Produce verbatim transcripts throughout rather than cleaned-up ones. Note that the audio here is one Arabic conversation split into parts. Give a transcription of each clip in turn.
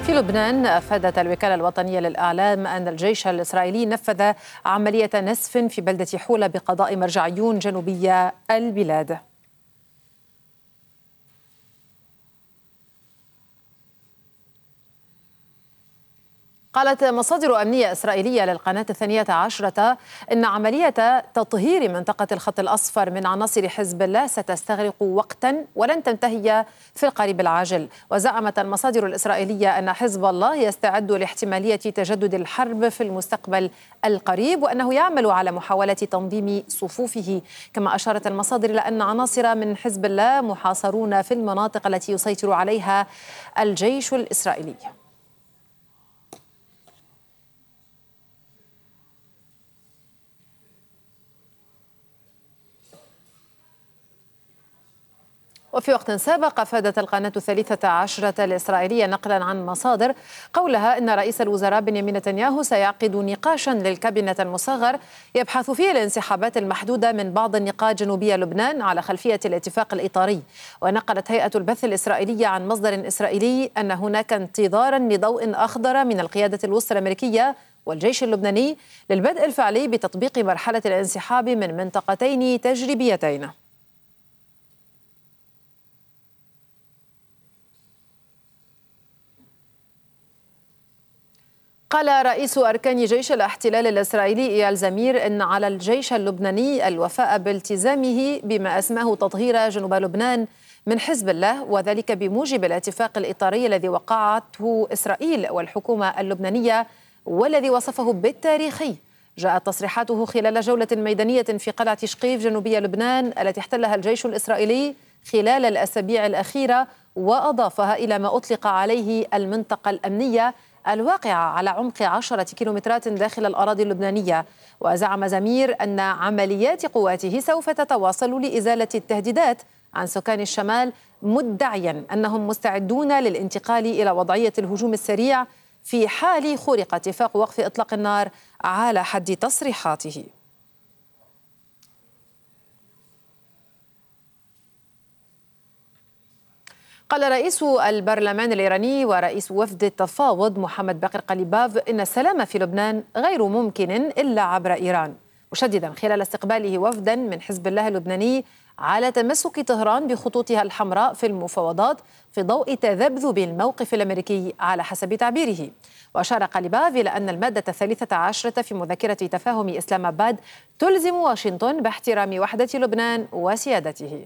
في لبنان أفادت الوكالة الوطنية للإعلام أن الجيش الإسرائيلي نفذ عملية نسف في بلدة حولة بقضاء مرجعيون جنوبية البلاد. قالت مصادر أمنية إسرائيلية للقناة الثانية عشرة إن عملية تطهير منطقة الخط الأصفر من عناصر حزب الله ستستغرق وقتا ولن تنتهي في القريب العاجل. وزعمت المصادر الإسرائيلية أن حزب الله يستعد لاحتمالية تجدد الحرب في المستقبل القريب وأنه يعمل على محاولة تنظيم صفوفه. كما أشارت المصادر إلى أن عناصر من حزب الله محاصرون في المناطق التي يسيطر عليها الجيش الإسرائيلي. وفي وقت سابق أفادت القناة الثالثة عشرة الإسرائيلية نقلا عن مصادر قولها إن رئيس الوزراء بنيامين نتنياهو سيعقد نقاشا للكابينة المصغر يبحث فيه الانسحابات المحدودة من بعض النقاط جنوبية لبنان على خلفية الاتفاق الإطاري. ونقلت هيئة البث الإسرائيلية عن مصدر إسرائيلي أن هناك انتظارا لضوء أخضر من القيادة الوسطى الأمريكية والجيش اللبناني للبدء الفعلي بتطبيق مرحلة الانسحاب من منطقتين تجريبيتين. قال رئيس أركان جيش الاحتلال الإسرائيلي إيال زمير إن على الجيش اللبناني الوفاء بالتزامه بما أسماه تطهير جنوب لبنان من حزب الله، وذلك بموجب الاتفاق الإطاري الذي وقعته إسرائيل والحكومة اللبنانية والذي وصفه بالتاريخي. جاءت تصريحاته خلال جولة ميدانية في قلعة شقيف جنوبية لبنان التي احتلها الجيش الإسرائيلي خلال الأسابيع الأخيرة، وأضافها إلى ما أطلق عليه المنطقة الأمنية الواقعة على عمق عشرة كيلومترات داخل الأراضي اللبنانية. وزعم زمير أن عمليات قواته سوف تتواصل لإزالة التهديدات عن سكان الشمال، مدعيا أنهم مستعدون للانتقال إلى وضعية الهجوم السريع في حال خرق اتفاق وقف إطلاق النار على حد تصريحاته. قال رئيس البرلمان الإيراني ورئيس وفد التفاوض محمد باقر قليباف إن السلام في لبنان غير ممكن إلا عبر إيران، مشددا خلال استقباله وفدا من حزب الله اللبناني على تمسك طهران بخطوطها الحمراء في المفاوضات في ضوء تذبذب الموقف الأمريكي على حسب تعبيره. وأشار قليباف إلى أن المادة الثالثة عشرة في مذكرة تفاهم إسلام آباد تلزم واشنطن باحترام وحدة لبنان وسيادته.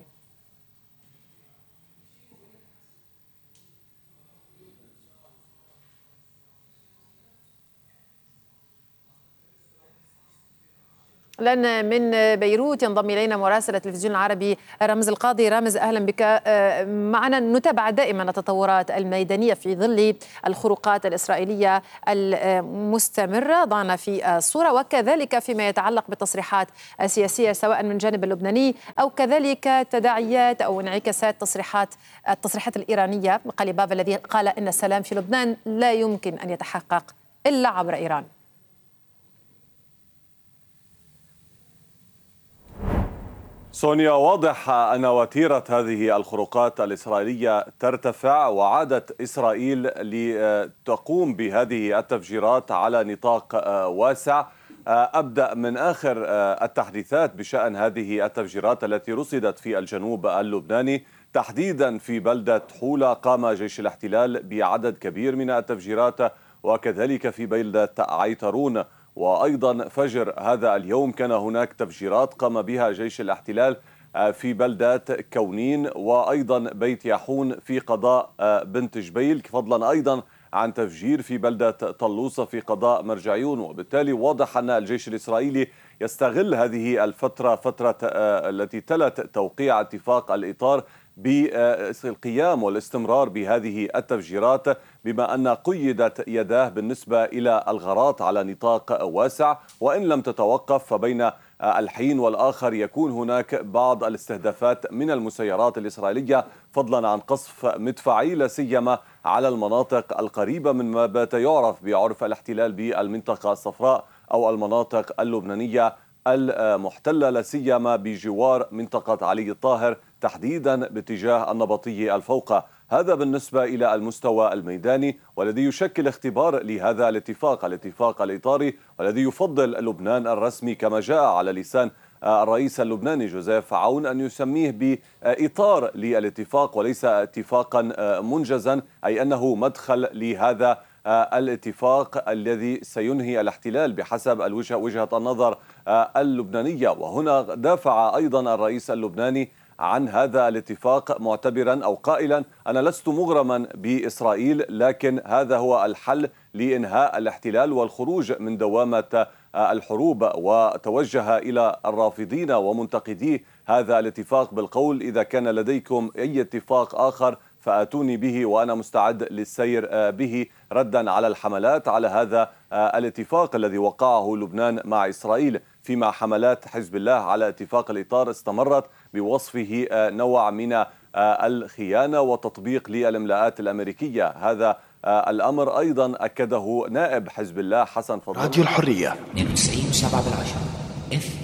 لأن من بيروت ينضم إلينا مراسل التلفزيون العربي رامز القاضي. رامز، أهلا بك معنا. نتابع دائما التطورات الميدانية في ظل الخروقات الإسرائيلية المستمرة ضعنا في الصورة، وكذلك فيما يتعلق بالتصريحات السياسية سواء من جانب اللبناني أو كذلك تداعيات أو انعكاسات تصريحات التصريحات الإيرانية. قليباف الذي قال إن السلام في لبنان لا يمكن أن يتحقق إلا عبر إيران. سونيا، واضح أن وتيرة هذه الخروقات الإسرائيلية ترتفع، وعادت إسرائيل لتقوم بهذه التفجيرات على نطاق واسع. أبدأ من آخر التحديثات بشأن هذه التفجيرات التي رصدت في الجنوب اللبناني، تحديدا في بلدة حولة قام جيش الاحتلال بعدد كبير من التفجيرات، وكذلك في بلدة عيترون. وأيضا فجر هذا اليوم كان هناك تفجيرات قام بها جيش الاحتلال في بلدات كونين وأيضا بيت يحون في قضاء بنت جبيل، فضلا أيضا عن تفجير في بلدة طلوسة في قضاء مرجعيون. وبالتالي واضح أن الجيش الإسرائيلي يستغل هذه الفترة فترة التي تلت توقيع اتفاق الإطار بالقيام والاستمرار بهذه التفجيرات، بما أن قيدت يداه بالنسبة إلى الغارات على نطاق واسع، وإن لم تتوقف فبين الحين والآخر يكون هناك بعض الاستهدافات من المسيرات الإسرائيلية، فضلا عن قصف مدفعي لا سيما على المناطق القريبة من ما بات يعرف بعرف الاحتلال بالمنطقة الصفراء أو المناطق اللبنانية المحتلة لا سيما بجوار منطقة علي الطاهر، تحديدا باتجاه النبطية الفوقة. هذا بالنسبة إلى المستوى الميداني، والذي يشكل اختبار لهذا الاتفاق الاتفاق الإطاري، والذي يفضل لبنان الرسمي كما جاء على لسان الرئيس اللبناني جوزيف عون أن يسميه بإطار للاتفاق وليس اتفاقا منجزا، أي أنه مدخل لهذا الاتفاق الذي سينهي الاحتلال بحسب الوجهة وجهة النظر اللبنانية. وهنا دافع أيضا الرئيس اللبناني عن هذا الاتفاق معتبرا أو قائلا: أنا لست مغرما بإسرائيل، لكن هذا هو الحل لإنهاء الاحتلال والخروج من دوامة الحروب. وتوجه إلى الرافضين ومنتقدي هذا الاتفاق بالقول: إذا كان لديكم أي اتفاق آخر فآتوني به وأنا مستعد للسير به، ردا على الحملات على هذا الاتفاق الذي وقعه لبنان مع إسرائيل، فيما حملات حزب الله على اتفاق الإطار استمرت بوصفه نوع من الخيانة وتطبيق للإملاءات الأمريكية. هذا الأمر أيضا أكده نائب حزب الله حسن فضل. راديو الحرية اثنين وتسعين وسبعة بالعشرة.